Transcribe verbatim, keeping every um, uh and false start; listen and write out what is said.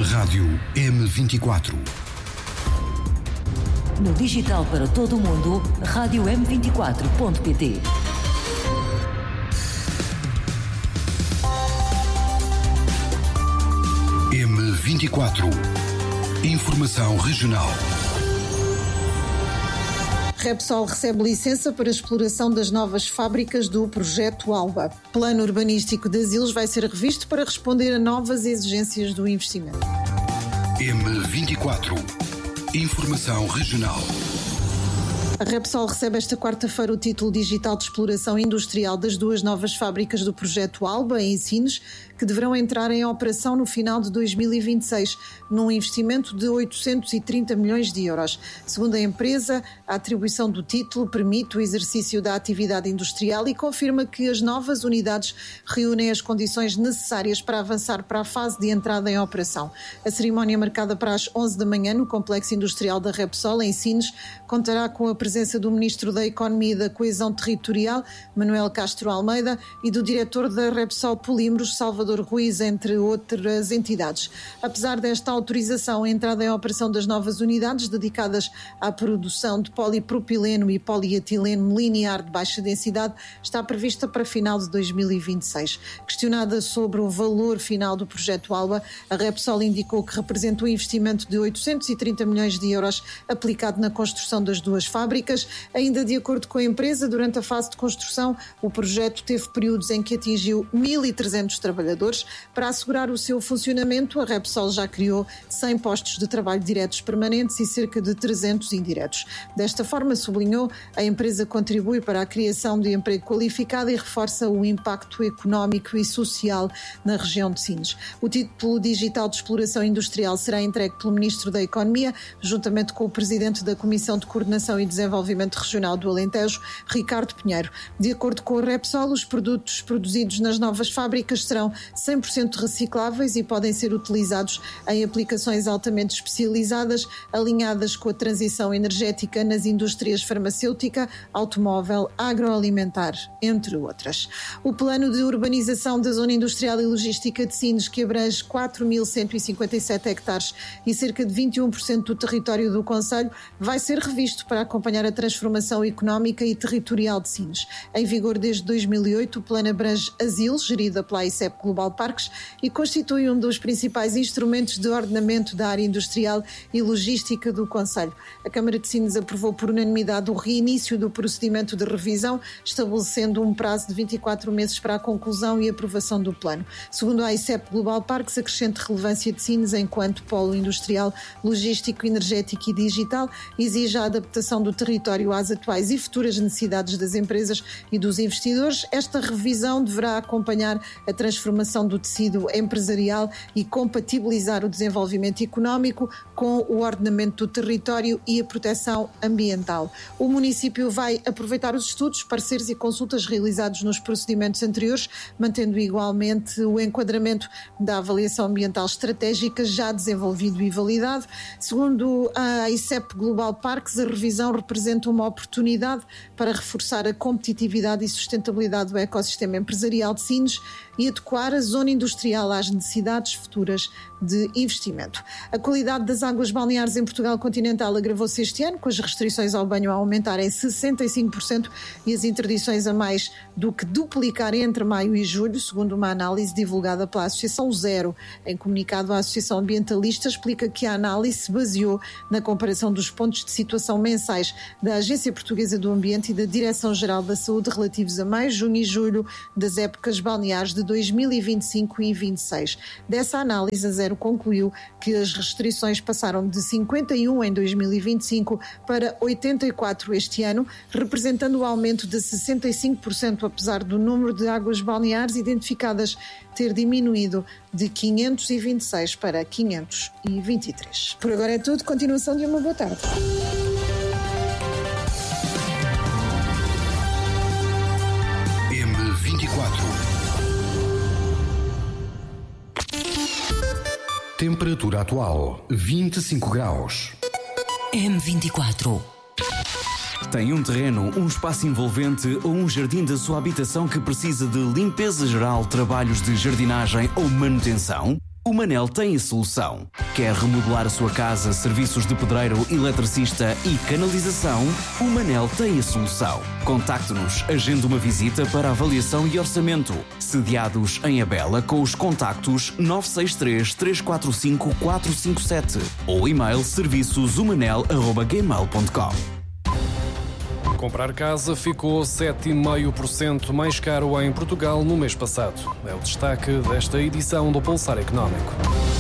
Rádio M vinte e quatro. No digital para todo o mundo, rádio m vinte e quatro ponto pt. M vinte e quatro. Informação regional. Repsol recebe licença para a exploração das novas fábricas do projeto Alba. Plano urbanístico de Azilos vai ser revisto para responder a novas exigências do investimento. M vinte e quatro. Informação regional. A Repsol recebe esta quarta-feira o título digital de exploração industrial das duas novas fábricas do projeto Alba, em Sines, que deverão entrar em operação no final de dois mil e vinte e seis, num investimento de oitocentos e trinta milhões de euros. Segundo a empresa, a atribuição do título permite o exercício da atividade industrial e confirma que as novas unidades reúnem as condições necessárias para avançar para a fase de entrada em operação. A cerimónia, marcada para as onze da manhã no Complexo Industrial da Repsol, em Sines, contará com a presença do Ministro da Economia e da Coesão Territorial, Manuel Castro Almeida, e do Diretor da Repsol Polímeros, Salvador Ruiz, entre outras entidades. Apesar desta autorização, a entrada em operação das novas unidades dedicadas à produção de polipropileno e polietileno linear de baixa densidade está prevista para final de dois mil e vinte e seis. Questionada sobre o valor final do projeto Alba, a Repsol indicou que representa um investimento de oitocentos e trinta milhões de euros aplicado na construção das duas fábricas. Ainda de acordo com a empresa, durante a fase de construção, o projeto teve períodos em que atingiu mil e trezentos trabalhadores. Para assegurar o seu funcionamento, a Repsol já criou cem postos de trabalho diretos permanentes e cerca de trezentos indiretos. Desta forma, sublinhou, a empresa contribui para a criação de emprego qualificado e reforça o impacto económico e social na região de Sines. O título digital de exploração industrial será entregue pelo Ministro da Economia, juntamente com o Presidente da Comissão de Coordenação e Desenvolvimento Regional do Alentejo, Ricardo Pinheiro. De acordo com a Repsol, os produtos produzidos nas novas fábricas serão cem por cento recicláveis e podem ser utilizados em aplicações altamente especializadas, alinhadas com a transição energética nas indústrias farmacêutica, automóvel, agroalimentar, entre outras. O plano de urbanização da Zona Industrial e Logística de Sines, que abrange quatro mil cento e cinquenta e sete hectares e cerca de vinte e um por cento do território do concelho, vai ser revisto para acompanhar a transformação económica e territorial de Sines. Em vigor desde dois mil e oito, o plano abrange Azilos, gerida pela I C E P Global Parques, e constitui um dos principais instrumentos de ordenamento da área industrial e logística do concelho. A Câmara de Sines aprovou por unanimidade o reinício do procedimento de revisão, estabelecendo um prazo de vinte e quatro meses para a conclusão e aprovação do plano. Segundo a I C E P Global Parques, a crescente relevância de Sines enquanto polo industrial, logístico, energético e digital exige a adaptação do território às atuais e futuras necessidades das empresas e dos investidores. Esta revisão deverá acompanhar a transformação do tecido empresarial e compatibilizar o desenvolvimento económico com o ordenamento do território e a proteção ambiental. O município vai aproveitar os estudos, pareceres e consultas realizados nos procedimentos anteriores, mantendo igualmente o enquadramento da avaliação ambiental estratégica já desenvolvido e validado. Segundo a I C E P Global Parques, a revisão representa uma oportunidade para reforçar a competitividade e sustentabilidade do ecossistema empresarial de Sines e adequar a zona industrial às necessidades futuras de investimento. A qualidade das águas balneares em Portugal continental agravou-se este ano, com as restrições ao banho a aumentarem sessenta e cinco por cento e as interdições a mais do que duplicar entre maio e julho, segundo uma análise divulgada pela Associação Zero. Em comunicado, a Associação Ambientalista explica que a análise se baseou na comparação dos pontos de situação mensais da Agência Portuguesa do Ambiente e da Direção-Geral da Saúde relativos a maio, junho e julho das épocas balneares de dois mil e vinte e cinco e vinte e seis. Dessa análise, a Zero concluiu que as restrições passaram de cinquenta e um em dois mil e vinte e cinco para oitenta e quatro este ano, representando o aumento de sessenta e cinco por cento, apesar do número de águas balneares identificadas ter diminuído de quinhentos e vinte e seis para quinhentos e vinte e três. Por agora é tudo. Continuação de uma boa tarde. M vinte e quatro. Temperatura atual vinte e cinco graus. M vinte e quatro. Tem um terreno, um espaço envolvente ou um jardim da sua habitação que precisa de limpeza geral, trabalhos de jardinagem ou manutenção? O Manel tem a solução. Quer remodelar a sua casa, serviços de pedreiro, eletricista e canalização? O Manel tem a solução. Contacte-nos, agende uma visita para avaliação e orçamento. Sediados em Abela com os contactos nove seis três, três quatro cinco, quatro cinco sete ou e-mail serviços humanel arroba gmail ponto com. Comprar casa ficou sete vírgula cinco por cento mais caro em Portugal no mês passado. É o destaque desta edição do Pulsar Económico.